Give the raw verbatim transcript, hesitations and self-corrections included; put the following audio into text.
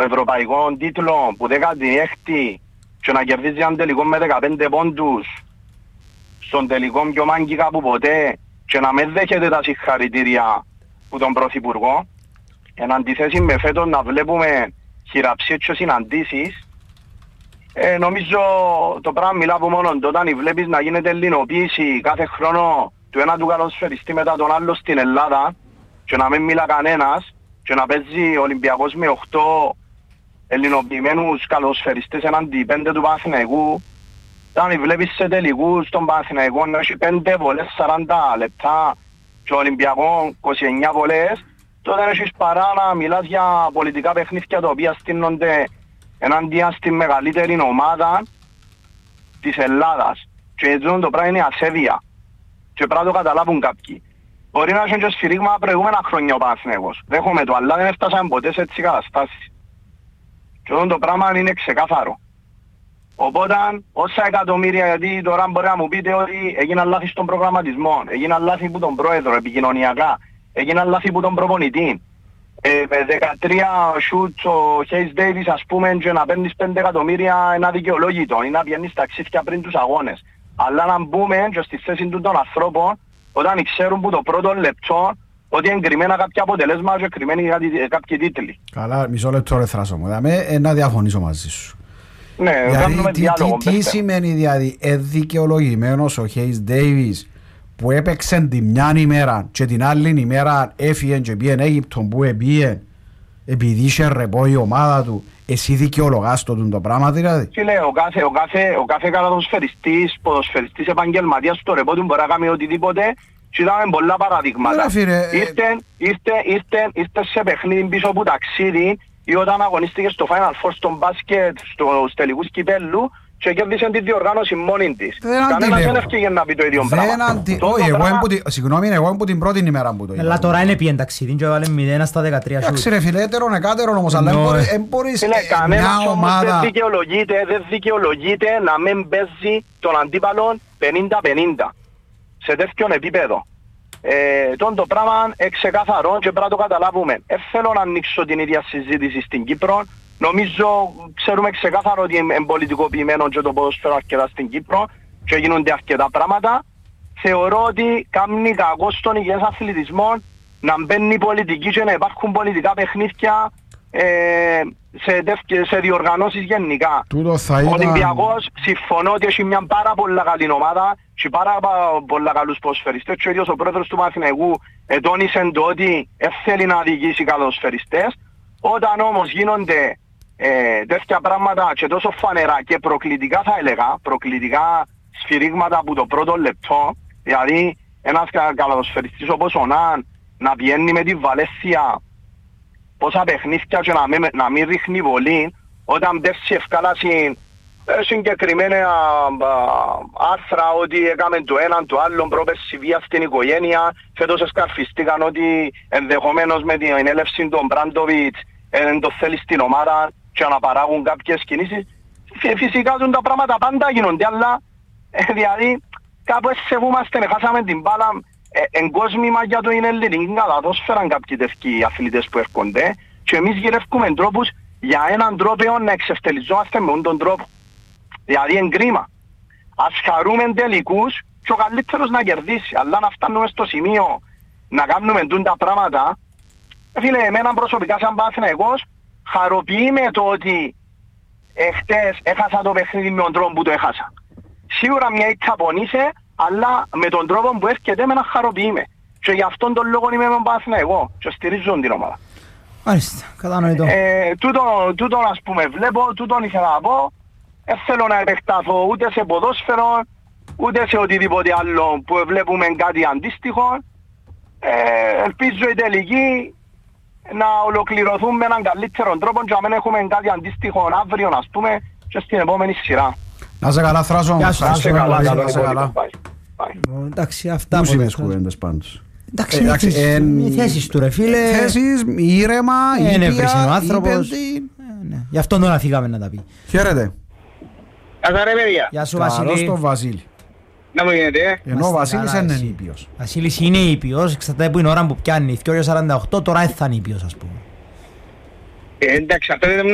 ευρωπαϊκό τίτλο που δέκατη έκτη και να κερδίζει έναν τελικό με δεκαπέντε πόντους στον τελικό πιο μάγκικα που ποτέ και να μην δέχεται τα συγχαρητήρια που τον Πρωθυπουργό, εν αντιθέσει με φέτος να βλέπουμε χειραψίες και συναντήσεις. Ε, νομίζω το πράγμα μιλά από μόνον του. Όταν βλέπεις να γίνεται ελληνοποίηση κάθε χρόνο του ένα του καλοσφαιριστή μετά τον άλλο στην Ελλάδα και να μην μιλά κανένας και να παίζει ο Ολυμπιακός με οκτώ ελληνοποιημένους καλοσφαιριστές εναντί πέντε του Παναθηναϊκού, όταν βλέπεις σε τελικούς τον Παναθηναϊκό να έχει πέντε βολές σαράντα λεπτά και ο Ολυμπιακό είκοσι εννιά βολές, τότε έχεις παρά να μιλάς για πολιτικά παιχνίδια τα οποία στείνονται εναντίον στη μεγαλύτερη ομάδα της Ελλάδας. Και έτσι το πράγμα είναι ασέβεια. Και πρέπει να το καταλάβουν κάποιοι. Μπορεί να έχει και σφυρίγμα προηγούμενα χρόνια ο Παναθηναϊκός. Δέχομαι το, αλλά δεν έφτασαν ποτέ σε έτσι καταστάσεις. Και αυτό το πράγμα είναι ξεκάθαρο. Οπότε, όσα εκατομμύρια, γιατί τώρα μπορεί να μου πείτε ότι έγιναν λάθη στον προγραμματισμό, έγιναν λάθη που τον πρόεδρο επικοινωνιακά, έγιναν λάθη που τον προπονητή. Ε, με δεκατρία σούτς ο Χέις Ντέιβις ας πούμε και να παίρνεις πέντε εκατομμύρια ένα δικαιολόγητο ή να πιένεις ταξίδια πριν τους αγώνες. Αλλά να μπούμε και στη θέση του των ανθρώπων όταν ξέρουν που το πρώτο λεπτό ότι είναι κρυμμένα κάποια αποτελέσματα και κρυμμένοι κάποιοι τίτλοι. Καλά, μισό λεπτό ρε Θράσο μου. Ε, να διαφωνήσω μαζί σου. Ναι, δηλαδή, τι, διάλογο, τι, τι σημαίνει δηλαδή εδικαιολογημένος ο Χέις Ντέιβις που έπαιξε την μια ημέρα και την άλλη ημέρα έφυγε και πήγε Αίγυπτο που πήγε επειδή είχε ρεπό η ομάδα του, εσύ δικαιολογάς το, το πράγμα δηλαδή? Τι λέω, ο κάθε, ο κάθε, ο κάθε καλαθοσφαιριστής, ποδοσφαιριστής επαγγελματίας στο ρεπό του μπορεί να κάνει οτιδήποτε και είδαμε πολλά παραδείγματα. Ήρθε σε παιχνίδι πίσω από ταξίδι ή όταν αγωνίστηκε στο Final Four στον μπάσκετ, στους τελικούς κυπέλλου και κέρδισε τη διοργάνωση μόνη της. Κανένας δεν έφυγε να πει το ίδιο πράγμα. Συγγνώμη, εγώ είμαι που την πρώτη ημέρα που το είπα. Αλλά τώρα είναι πιεν ταξίδι και έβαλε μηδέν στα δεκατρία σούτ. Εντάξει ρε φίλε, έτερον εκάτερον όμως, αλλά δεν μπορείς μια ομάδα... Δεν δικαιολογείται να μην παίζει τον αντίπαλο πενήντα πενήντα σε τέτοιον επίπεδο. Ε, τον το πράγμα εξεκαθαρό και πρέπει να το καταλάβουμε. Ε, θέλω να ανοίξω την ίδια συζήτηση στην Κύπρο. Νομίζω, ξέρουμε ξεκάθαρο ότι είναι πολιτικοποιημένο και το ποδόσφαιρο αρκετά στην Κύπρο και γίνονται αρκετά πράγματα. Θεωρώ ότι κάνει κακό στον υγιές αθλητισμό να μπαίνει πολιτική και να υπάρχουν πολιτικά παιχνίδια ε, σε, σε διοργανώσεις γενικά. Ο Ολυμπιακός συμφωνώ ότι έχει μια πάρα πολλά καλή ομάδα και πάρα πολλά καλούς ποδοσφαιριστές και ο ίδιος ο πρόεδρος του Παναθηναϊκού ετώνησε το ότι θέλει να οδηγήσει καλοσφαιριστές. Όταν όμως γίνονται ε, τέτοια πράγματα και τόσο φανερά και προκλητικά θα έλεγα, προκλητικά σφυρίγματα από το πρώτο λεπτό, δηλαδή ένας καλοσφαιριστής όπως ο Ναν να πηγαίνει με τη Βαλέσια πόσα παιχνίδια και να μην, να μην ρίχνει βολή, όταν πέφτει ευκάλαση συγκεκριμένα άρθρα ότι έκαμε το έναν το άλλο πρόπερση βία στην οικογένεια, φέτος εσκαρφιστήκαν ότι ενδεχομένως με την έλευση των Μπράντοβιτς δεν το θέλει στην ομάδα και να παράγουν κάποιες κινήσεις. Φυσικά τα πράγματα πάντα γίνονται, αλλά ε, δηλαδή κάπου εσεβούμαστε, χάσαμε την μπάλα. Ε, εγκόσμημα για το είναι ελληνική καλαθόσφαιρα κάποιοι τέτοιοι αθλητές που έρχονται και εμείς γυρεύουμε τρόπους για έναν τρόπο να εξευτελιζόμαστε με τον τρόπο. Δηλαδή είναι κρίμα. Ας χαρούμε τελικούς και ο καλύτερος να κερδίσει, αλλά να φτάνουμε στο σημείο να κάνουμε τα πράγματα. Φίλε, εμένα προσωπικά σαν Παναθηναϊκός χαροποιεί το ότι εχθές έχασα το παιχνίδι με τον τρόπο που το έχασα. Σίγουρα μια ήττα πονήσε, αλλά με τον τρόπο που έρχεται με να χαροποιούμε. Και γι' αυτόν τον λόγο είμαι με Παναθηναϊκό και στηρίζω την ομάδα. Μάλιστα, κατανοητό. Ε, τούτον, τούτον ας πούμε βλέπω, τούτον ήθελα να πω. Δεν θέλω να επεκταθώ ούτε σε ποδόσφαιρο, ούτε σε οτιδήποτε άλλο που βλέπουμε κάτι αντίστοιχο. Ε, ελπίζω η τελική να ολοκληρωθούν με έναν καλύτερο τρόπο και να μην έχουμε κάτι αντίστοιχο αύριο, ας πούμε, και στην επόμενη σειρά. Να σε καλά, Θράσο. Να σε καλά, να σε καλά. Εντάξει, αυτά πού είναι κουβέντες πάντως. Εντάξει, οι θέσεις του ρε φίλε. Θέσεις, ήρεμα, ήπια, ο άνθρωπος. Γι' αυτό τώρα φύγαμε να τα πει. Χαίρετε. Καλώς ρε παιδιά. Γεια σου Βασίλη. Καλώς τον Βασίλη. Να μου γίνεται. Ενώ ο Βασίλης είναι ήπιος. Βασίλης είναι ήπιος, εξαρτάται που είναι ώρα που πιάνει. δύο σαράντα οκτώ τώρα θα είναι ήπιος ας πούμε. Εντάξει, αυτό δεν